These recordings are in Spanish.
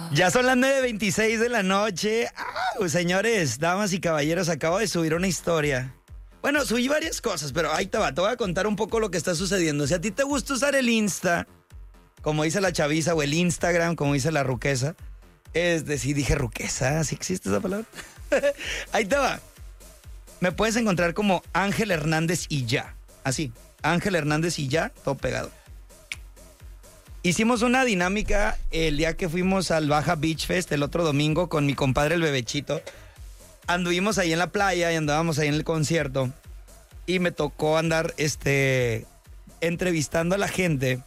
Ya son las 9:26 de la noche. Señores, damas y caballeros, acabo de subir una historia. Bueno, subí varias cosas, pero ahí te va. Te voy a contar un poco lo que está sucediendo. Si a ti te gusta usar el Insta, como dice la chaviza, o el Instagram, como dice la ruquesa. Es decir, dije ruquesa, ¿sí existe esa palabra? Ahí te va. Me puedes encontrar como Ángel Hernández y ya. Así, Ángel Hernández y ya, todo pegado. Hicimos una dinámica el día que fuimos al Baja Beach Fest el otro domingo con mi compadre el Bebechito. Anduvimos ahí en la playa y andábamos ahí en el concierto. Y me tocó andar entrevistando a la gente.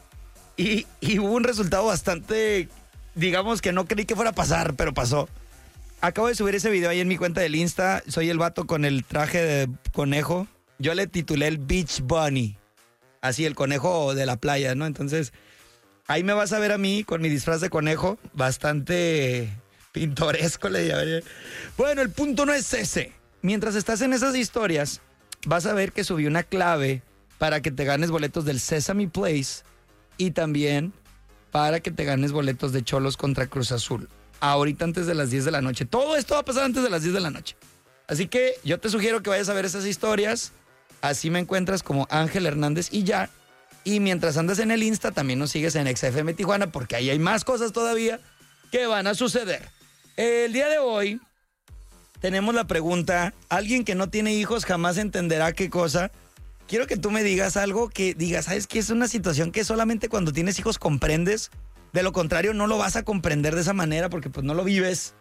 Y hubo un resultado bastante, digamos que no creí que fuera a pasar, pero pasó. Acabo de subir ese video ahí en mi cuenta del Insta. Soy el vato con el traje de conejo. Yo le titulé el Beach Bunny. Así, el conejo de la playa, ¿no? Entonces, ahí me vas a ver a mí con mi disfraz de conejo. Bastante pintoresco, le llamaría. Bueno, el punto no es ese. Mientras estás en esas historias, vas a ver que subí una clave para que te ganes boletos del Sesame Place y también para que te ganes boletos de Cholos contra Cruz Azul. Ahorita antes de las 10 de la noche. Todo esto va a pasar antes de las 10 de la noche. Así que yo te sugiero que vayas a ver esas historias. Así me encuentras como Ángel Hernández y ya. Y mientras andas en el Insta, también nos sigues en XFM Tijuana, porque ahí hay más cosas todavía que van a suceder. El día de hoy tenemos la pregunta, alguien que no tiene hijos jamás entenderá qué cosa. Quiero que tú me digas algo que digas, ¿sabes qué? Es una situación que solamente cuando tienes hijos comprendes. De lo contrario, no lo vas a comprender de esa manera porque pues no lo vives.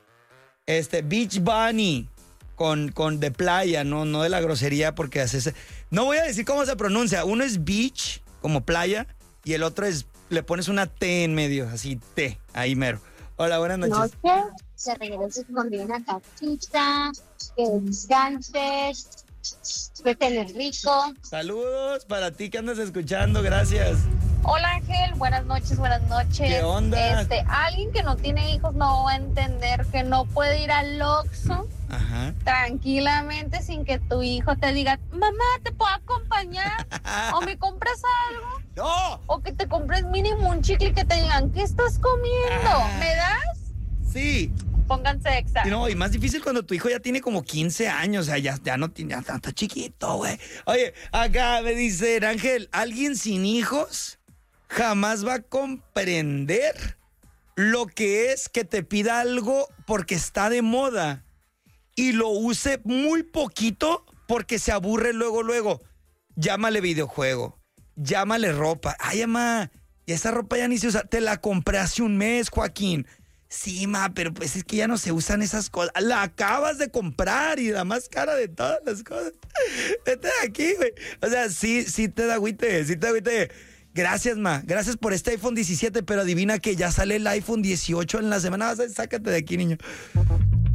Beach Bunny con de playa, no de la grosería porque haces... No voy a decir cómo se pronuncia. Uno es beach, como playa, y el otro es, le pones una T en medio, así, T, ahí mero. Hola, buenas noches. Se regrese con una cachucha, que descanses, que tener rico. Saludos para ti que andas escuchando, gracias. Hola Ángel, buenas noches, buenas noches. ¿Qué onda? Alguien que no tiene hijos no va a entender que no puede ir al Oxxo tranquilamente sin que tu hijo te diga, mamá, ¿te puedo acompañar? ¿O me compras algo? ¡No! O que te compres mínimo un chicle y que te digan, ¿qué estás comiendo? ¿Me das? Sí. Pónganse exactos. No, y más difícil cuando tu hijo ya tiene como 15 años, o sea, ya no tiene, ya está chiquito, güey. Oye, acá me dicen, Ángel, ¿alguien sin hijos jamás va a comprender lo que es que te pida algo porque está de moda y lo use muy poquito porque se aburre luego? Llámale videojuego, llámale ropa. Ay, mamá, esa ropa ya ni se usa. Te la compré hace un mes, Joaquín. Sí, ma, pero pues es que ya no se usan esas cosas. La acabas de comprar y la más cara de todas las cosas. Vete de aquí, güey. O sea, sí te da agüite, Gracias, ma. Gracias por este iPhone 17, pero adivina que ya sale el iPhone 18 en la semana. Sácate de aquí, niño.